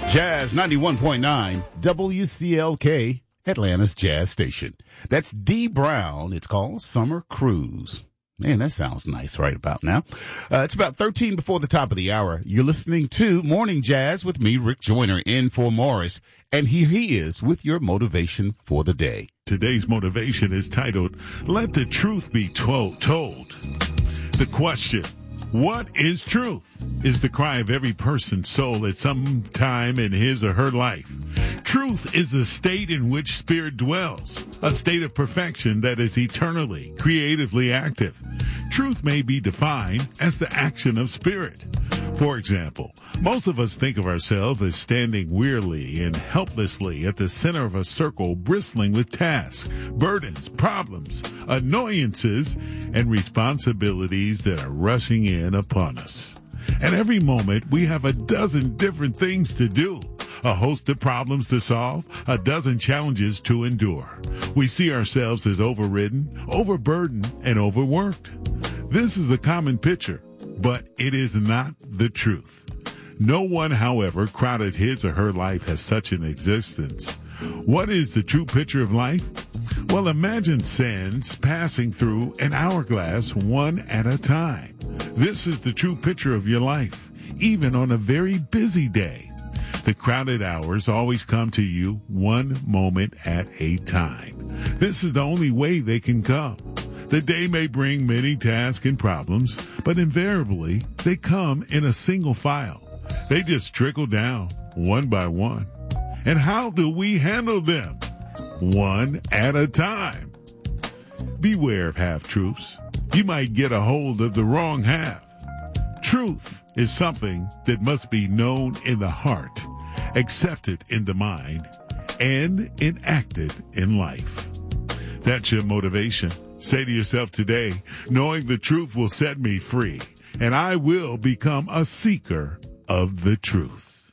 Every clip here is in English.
Jazz 91.9 WCLK, Atlanta's Jazz Station. That's Dee Brown. It's called Summer Cruise. Man, that sounds nice right about now. It's about 13 before the top of the hour. You're listening to Morning Jazz with me, Rick Joyner, in for Morris. And here he is with your motivation for the day. Today's motivation is titled, Let the Truth Be Told. The question, what is truth? Is the cry of every person's soul at some time in his or her life. Truth is a state in which spirit dwells, a state of perfection that is eternally, creatively active. Truth may be defined as the action of spirit. For example, most of us think of ourselves as standing wearily and helplessly at the center of a circle bristling with tasks, burdens, problems, annoyances, and responsibilities that are rushing in upon us. At every moment, we have a dozen different things to do, a host of problems to solve, a dozen challenges to endure. We see ourselves as overridden, overburdened, and overworked. This is a common picture, but it is not the truth. No one, however, crowded his or her life has such an existence. What is the true picture of life? Well, imagine sands passing through an hourglass one at a time. This is the true picture of your life, even on a very busy day. The crowded hours always come to you one moment at a time. This is the only way they can come. The day may bring many tasks and problems, but invariably they come in a single file. They just trickle down one by one. And how do we handle them? One at a time. Beware of half-truths. You might get a hold of the wrong half. Truth is something that must be known in the heart, accepted in the mind, and enacted in life. That's your motivation. Say to yourself today, knowing the truth will set me free, and I will become a seeker of the truth.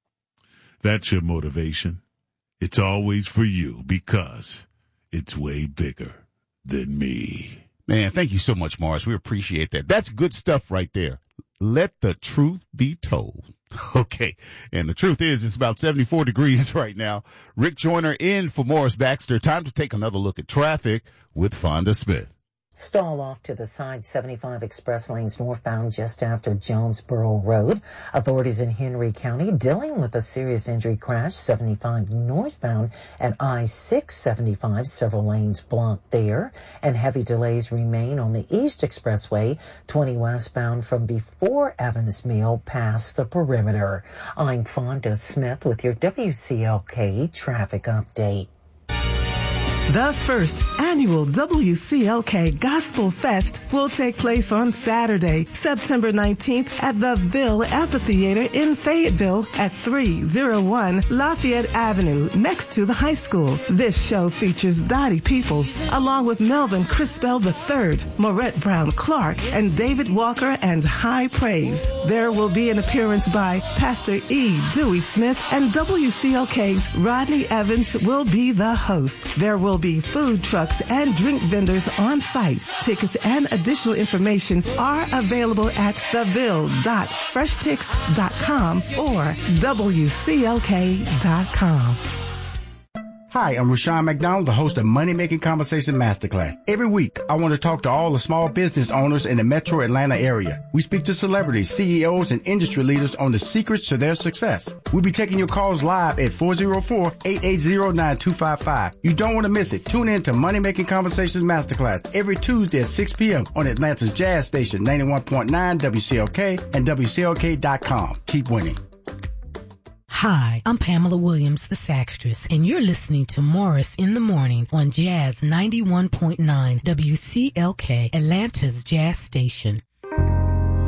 That's your motivation. It's always for you because it's way bigger than me. Man, thank you so much, Morris. We appreciate that. That's good stuff right there. Let the truth be told. Okay. And the truth is, it's about 74 degrees right now. Rick Joyner in for Morris Baxter. Time to take another look at traffic with Fonda Smith. Stall off to the side 75 express lanes northbound just after Jonesboro Road. Authorities in Henry County dealing with a serious injury crash 75 northbound at I-675. Several lanes blocked there. And heavy delays remain on the East Expressway 20 westbound from before Evans Mill past the perimeter. I'm Fonda Smith with your WCLK traffic update. The first annual WCLK Gospel Fest will take place on Saturday, September 19th at the Ville Amphitheater in Fayetteville at 301 Lafayette Avenue, next to the high school. This show features Dottie Peoples, along with Melvin Crispell III, Maurette Brown Clark, and David Walker and High Praise. There will be an appearance by Pastor E. Dewey Smith, and WCLK's Rodney Evans will be the host. There will be food trucks and drink vendors on site. Tickets and additional information are available at theville.freshtix.com or WCLK.com. Hi, I'm Rushion McDonald, the host of Money Making Conversation Masterclass. Every week, I want to talk to all the small business owners in the metro Atlanta area. We speak to celebrities, CEOs, and industry leaders on the secrets to their success. We'll be taking your calls live at 404-880-9255. You don't want to miss it. Tune in to Money Making Conversations Masterclass every Tuesday at 6 p.m. on Atlanta's Jazz Station, 91.9 WCLK and WCLK.com. Keep winning. Hi, I'm Pamela Williams, the Saxtress, and you're listening to Morris in the Morning on Jazz 91.9 WCLK, Atlanta's Jazz Station.